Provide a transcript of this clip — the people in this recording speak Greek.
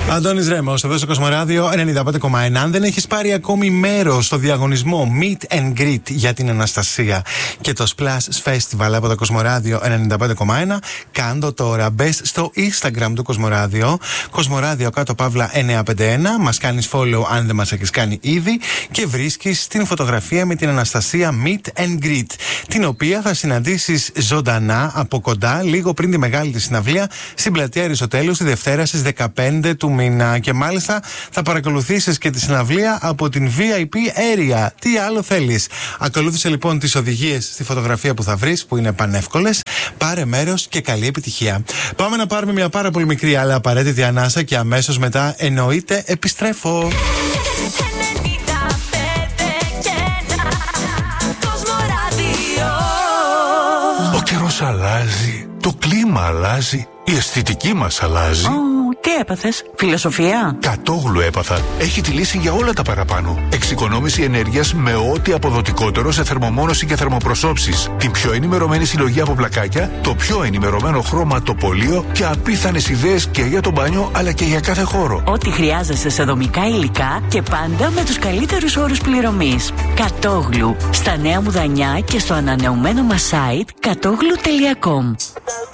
Αντώνης Ρέμος, εδώ στο Κοσμοράδιο 95,1. Αν δεν έχεις πάρει ακόμη μέρος στο διαγωνισμό Meet and Greet για την Αναστασία και το Splash Festival από το Κοσμοράδιο 95,1, κάντο τώρα. Μπες στο Instagram του Κοσμοράδιο, Κοσμοράδιο _951. Μας κάνεις follow αν δεν μας έχεις κάνει ήδη και βρίσκεις την φωτογραφία με την Αναστασία Meet and Greet, την οποία θα συναντήσεις ζωντανά από κοντά λίγο πριν τη μεγάλη της συναυλία στην πλατεία Αριστοτέλου τη Δευτέρα στις 15 του μήνα. Και μάλιστα θα παρακολουθήσεις και τη συναυλία από την VIP area. Τι άλλο θέλεις? Ακολούθησε λοιπόν τις οδηγίες στη φωτογραφία που θα βρεις, που είναι πανεύκολες. Πάρε μέρος και καλή επιτυχία. Πάμε να πάρουμε μια πάρα πολύ μικρή αλλά απαραίτητη ανάσα και αμέσως μετά εννοείται επιστρέφω. Ο καιρός αλλάζει, το κλίμα αλλάζει, η αισθητική μας αλλάζει. Τι έπαθες, φιλοσοφία? Κατόγλου έπαθα. Έχει τη λύση για όλα τα παραπάνω. Εξοικονόμηση ενέργειας με ό,τι αποδοτικότερο σε θερμομόνωση και θερμοπροσώψεις. Την πιο ενημερωμένη συλλογή από πλακάκια, το πιο ενημερωμένο χρωματοπωλείο και απίθανες ιδέες και για το μπάνιο αλλά και για κάθε χώρο. Ό,τι χρειάζεσαι σε δομικά υλικά και πάντα με τους καλύτερους όρους πληρωμής. Κατόγλου. Στα Νέα Μουδανιά και στο ανανεωμένο μας site κατόγλου.com.